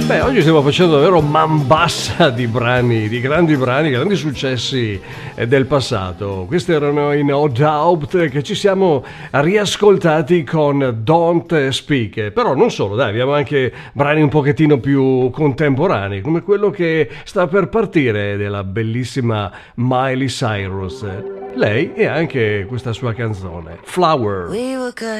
Beh, oggi stiamo facendo davvero man bassa di brani, di grandi brani, grandi successi del passato. Questi erano in No Doubt, che ci siamo riascoltati con Don't Speak. Però non solo, dai, abbiamo anche brani un pochettino più contemporanei, come quello che sta per partire della bellissima Miley Cyrus. Lei e anche questa sua canzone, Flower. We were good